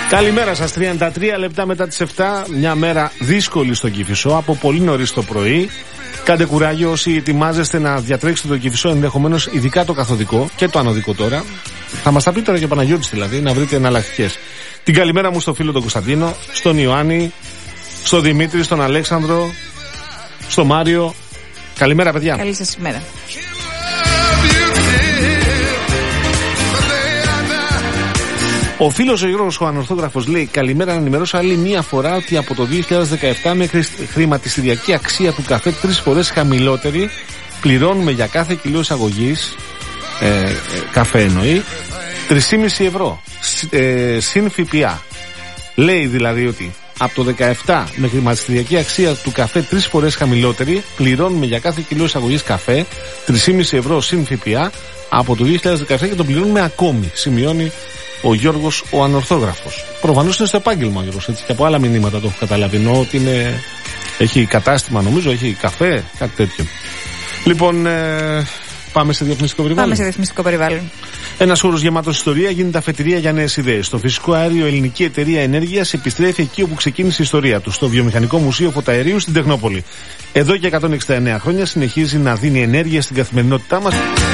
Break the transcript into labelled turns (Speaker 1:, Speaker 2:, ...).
Speaker 1: Καλημέρα σας, 33 λεπτά μετά τις 7. Μια μέρα δύσκολη στο Κηφισό, από πολύ νωρίς το πρωί. Κάντε κουράγιο όσοι ετοιμάζεστε να διατρέξετε το Κηφισό, ενδεχομένως ειδικά το καθοδικό και το ανωδικό τώρα. Θα μας τα πει τώρα και ο Παναγιώτης δηλαδή, να βρείτε εναλλακτικές. Την καλημέρα μου στο φίλο τον Κωνσταντίνο, στον Ιωάννη, στον Δημήτρη, στον Αλέξανδρο, στον Μάριο. Καλημέρα, παιδιά.
Speaker 2: Καλή σας ημέρα.
Speaker 1: Ο φίλος ο Γιώργος ο Ανορθόγραφος λέει: καλημέρα, να ενημερώσω άλλη μία φορά ότι από το 2017 με χρηματιστηριακή αξία του καφέ 3 φορές χαμηλότερη πληρώνουμε για κάθε κιλό εισαγωγής, καφέ εννοεί, 3,5 ευρώ συν ΦΠΑ. Λέει δηλαδή ότι από το 2017 με χρηματιστηριακή αξία του καφέ 3 φορές χαμηλότερη πληρώνουμε για κάθε κιλό εισαγωγής καφέ 3,5 ευρώ συν ΦΠΑ από το 2017 και τον πληρώνουμε ακόμη, σημειώνει ο Γιώργος ο Ανορθόγραφος. Προφανώς είναι στο επάγγελμα ο Γιώργος, έτσι, και από άλλα μηνύματα το έχω καταλάβει. Ενώ ότι έχει κατάστημα, νομίζω, έχει καφέ, κάτι τέτοιο. Λοιπόν, πάμε σε διαφημιστικό περιβάλλον.
Speaker 2: Πάμε σε διαφημιστικό περιβάλλον.
Speaker 1: Ένας χώρος γεμάτος ιστορία γίνεται αφετηρία για νέες ιδέες. Το φυσικό αέριο Ελληνική Εταιρεία Ενέργειας επιστρέφει εκεί όπου ξεκίνησε η ιστορία του, στο Βιομηχανικό Μουσείο Φωταερίου στην Τεχνόπολη. Εδώ και 169 χρόνια συνεχίζει να δίνει ενέργεια στην καθημερινότητά μας.